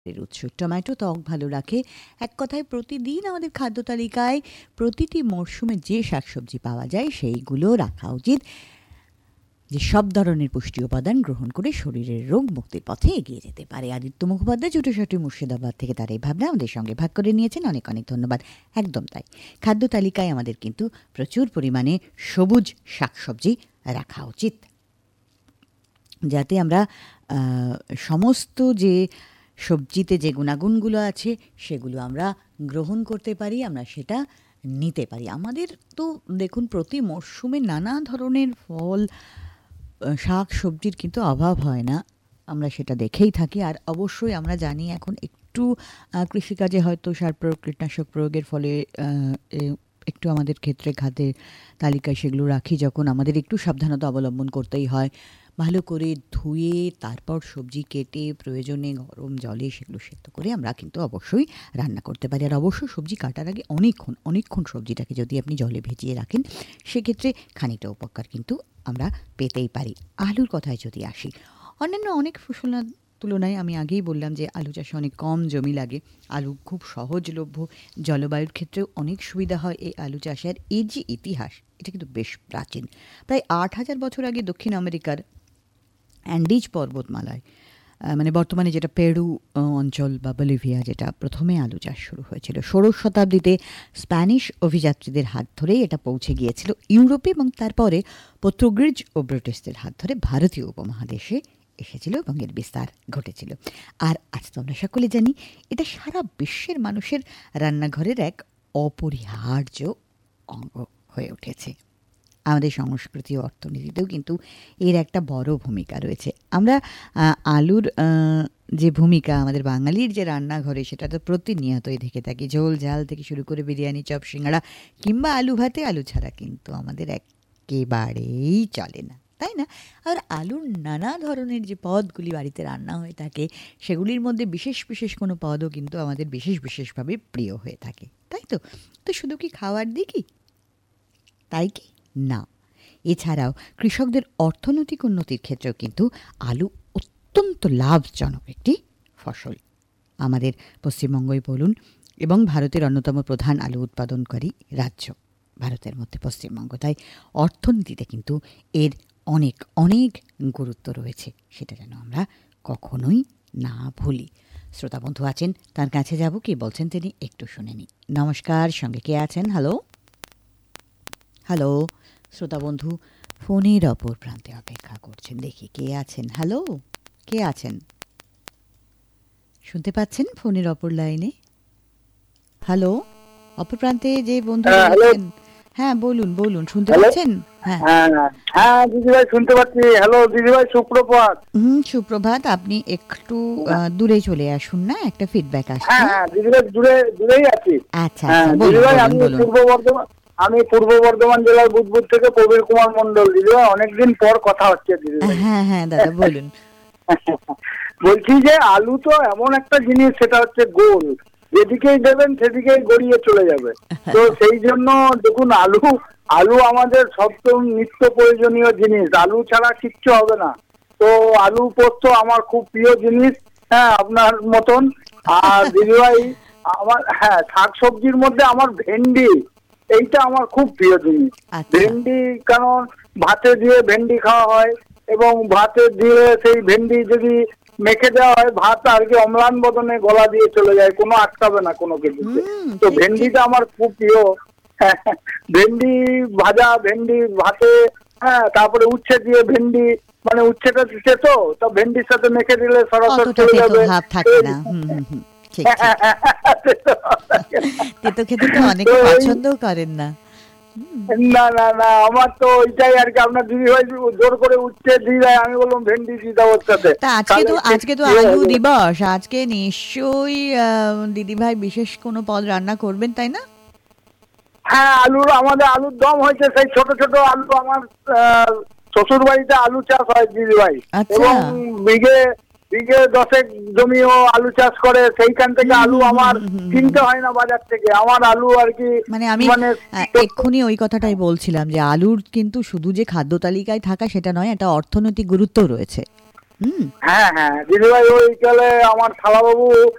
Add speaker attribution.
Speaker 1: উৎস। টমেটো ত্বক ভালো রাখে। এক কথায় প্রতিদিন আমাদের খাদ্য তালিকায় প্রতিটি মরশুমে যে শাকসবজি পাওয়া যায় সেইগুলো রাখা উচিত, যে সব ধরনের পুষ্টি উপাদান গ্রহণ করে শরীরের রোগ মুক্তির পথে এগিয়ে যেতে পারে। আদিত্য মুখোপাধ্যায় ছোটসাটি মুর্শিদাবাদ থেকে তার এই ভাবনা আমাদের সঙ্গে ভাগ করে নিয়েছেন। অনেক অনেক ধন্যবাদ। একদম তাই, খাদ্য তালিকায় আমাদের কিন্তু প্রচুর পরিমাণে সবুজ শাকসবজি রাখা উচিত, যাতে আমরা সমস্ত যে সবজিতে যে গুণাগুণগুলো আছে সেগুলো আমরা গ্রহণ করতে পারি, আমরা সেটা নিতে পারি। আমাদের তো দেখুন প্রতি মরশুমে নানা ধরনের ফল শাক সবজির কিন্তু অভাব হয় না, আমরা সেটা দেখেই থাকি। আর অবশ্যই আমরা জানি এখন একটু কৃষিকাজে হয়তো সার প্রয়োগ কীটনাশক প্রয়োগের ফলে একটু আমাদের ক্ষেত্রে খাদ্যের তালিকায় সেগুলো রাখি, যখন আমাদের একটু সাবধানতা অবলম্বন করতেই হয়। ভালো করে ধুয়ে তারপর সবজি কেটে প্রয়োজনে গরম জলে সেগুলো সেদ্ধ করে আমরা কিন্তু অবশ্যই রান্না করতে পারি। আর অবশ্যই সবজি কাটার আগে অনেকক্ষণ সবজিটাকে যদি আপনি জলে ভিজিয়ে রাখেন সেক্ষেত্রে খানিকটা উপকার কিন্তু আমরা পেতেই পারি। আলুর কথায় যদি আসি, অন্যান্য অনেক ফসলের তুলনায় আমি আগেই বললাম যে আলু চাষে অনেক কম জমি লাগে, আলু খুব সহজলভ্য, জলবায়ুর ক্ষেত্রেও অনেক সুবিধা হয় এই আলু চাষের। এই যে ইতিহাস, এটা কিন্তু বেশ প্রাচীন। প্রায় ৮,০০০ বছর আগে দক্ষিণ আমেরিকার অ্যান্ডিজ পর্বতমালায়, মানে বর্তমানে যেটা পেরু অঞ্চল বা বলিভিয়া, যেটা প্রথমে আলু চাষ শুরু হয়েছিল। ১৬শ শতাব্দীতে স্প্যানিশ অভিযাত্রীদের হাত ধরেই এটা পৌঁছে গিয়েছিল ইউরোপে, এবং তারপরে পর্তুগিজ ও ব্রিটিশদের হাত ধরে ভারতীয় উপমহাদেশে এসেছিল এবং এর বিস্তার ঘটেছিল। আর আজ তো আমরা সকলে জানি এটা সারা বিশ্বের মানুষের রান্নাঘরের এক অপরিহার্য অঙ্গ হয়ে উঠেছে। আমাদের সংস্কৃতি ও অর্থনীতিতেও কিন্তু এর একটা বড় ভূমিকা রয়েছে। আমরা আলুর যে ভূমিকা আমাদের বাঙালির যে রান্নাঘরে, সেটা তো প্রতিনিয়তই দেখে থাকি। ঝোল ঝাল থেকে শুরু করে বিরিয়ানি, চপ, সিঙ্গাড়া কিংবা আলু ভাতে, আলু ছাড়া কিন্তু আমাদের একেবারেই চলে না, তাই না? আর আলুর নানা ধরনের যে পদগুলি বাড়িতে রান্না হয়ে থাকে সেগুলির মধ্যে বিশেষ বিশেষ কোনো পদও কিন্তু আমাদের বিশেষভাবে প্রিয় হয়ে থাকে, তাই তো? তো শুধু কি খাওয়ার দিকই তাই কি না, এছাড়াও কৃষকদের অর্থনৈতিক উন্নতির ক্ষেত্রেও কিন্তু আলু অত্যন্ত লাভজনক একটি ফসল। আমাদের পশ্চিমবঙ্গই বলুন, এবং ভারতের অন্যতম প্রধান আলু উৎপাদনকারী রাজ্য ভারতের মধ্যে পশ্চিমবঙ্গ, তাই অর্থনীতিতে কিন্তু এর অনেক অনেক গুরুত্ব রয়েছে, সেটা যেন আমরা কখনোই না ভুলি। শ্রোতা বন্ধু আছেন, তার কাছে যাব, কি বলছেন তিনি একটু শুনে নিই। নমস্কার, সঙ্গে কে আছেন? হ্যালো হ্যালো, শ্রোতা বন্ধু ফোনের অপর প্রান্তে অপেক্ষা করছেন, দেখি কে আছেন। হ্যালো, কে আছেন? শুনতে পাচ্ছেন ফোনের অপর লাইনে? হ্যালো, অপর প্রান্তে যে বন্ধু আছেন, হ্যাঁ বলুন, শুনতে পাচ্ছেন?
Speaker 2: হ্যাঁ হ্যাঁ দিদিভাই, শুনতে পাচ্ছি। হ্যালো দিদিভাই, সুপ্রভাত।
Speaker 1: সুপ্রভাত। আপনি একটু দূরে চলে আসুন না, একটা ফিডব্যাক আসছে।
Speaker 2: হ্যাঁ দিদিভাই, দূরেই আছি।
Speaker 1: আচ্ছা
Speaker 2: দিদিভাই, আমি পূর্ব বর্ধমান জেলার বুধবুদ থেকে প্রবীর কুমার মন্ডল। দিদিভাই, অনেকদিন পর কথা হচ্ছে দিদিভাই।
Speaker 1: হ্যাঁ দাদা বলুন।
Speaker 2: বলছি যে আলু তো এমন একটা জিনিস, সেটা হচ্ছে গোল, যেদিকেই দেবেন সেদিকেই গড়িয়ে চলে যাবে। তো সেই জন্য দেখুন, আলু আমাদের সবচেয়ে নিত্য প্রয়োজনীয় জিনিস। আলু ছাড়া কিচ্ছু হবে না। তো আলু পোস্ত আমার খুব প্রিয় জিনিস, হ্যাঁ আপনার মতন। আর দিদিভাই আমার, শাক সবজির মধ্যে আমার ভেন্ডি, এইটা আমার খুব প্রিয় জিনিস। ভেন্ডি, কারণ ভাতে দিয়ে ভেন্ডি খাওয়া হয়, এবং ভাতে দিয়ে সেই ভেন্ডি যদি মেখে দেওয়া হয়, ভাত আর কি অম্লান বদনে গলা দিয়ে চলে যায়, কোনো আটকাবে না কোনো কিছুতে। তো ভেন্ডিটা আমার খুব প্রিয়। ভেন্ডি ভাজা, ভেন্ডি ভাতে, তারপরে উচ্ছে দিয়ে ভেন্ডি, মানে উচ্ছেটা দিচ্ছে তো ভেন্ডির সাথে মেখে দিলে সরাসরি চলে যাবে।
Speaker 1: তেতো খেতে তো অনেকে পছন্দ করেন না।
Speaker 2: না আমার তো ওইটাই আর কি। আপনার দিদি ভাই জোর করে উঠছে দিয়ে দেয়, আমি বললাম ভেন্ডি দিয়ে দাও ওর সাথে।
Speaker 1: আজকে তো আলু দিবস, আজকে নিশ্চয়ই দিদি ভাই বিশেষ কোনো পদ রান্না করবেন, তাই না?
Speaker 2: হ্যাঁ, আমাদের আলুর দম হয়েছে। সেই ছোট ছোট আলু, আমার শ্বশুর বাড়িতে আলু চাষ হয় দিদি ভাই, এবং বিঘে 10 জমিও আলু চাষ করে। সেইখান থেকে আলু আমার কিনতে হয় না বাজার থেকে। আমার আলু আর কি,
Speaker 1: মানে আমি এক্ষুনি ওই কথাটাই বলছিলাম যে আলুর কিন্তু শুধু যে খাদ্য তালিকায় থাকা সেটা নয়, এটা অর্থনৈতিক গুরুত্ব রয়েছে।
Speaker 2: হ্যাঁ দিদিভাই, ওই কালে আমার শালাবাবু